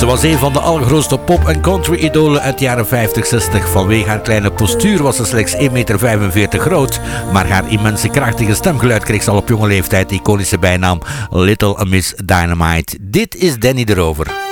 Ze was een van de allergrootste pop- en country-idolen uit de jaren 50-60. Vanwege haar kleine postuur was ze slechts 1,45 meter groot. Maar haar immense krachtige stemgeluid kreeg ze al op jonge leeftijd de iconische bijnaam Little Miss Dynamite. Dit is Danny de Rover.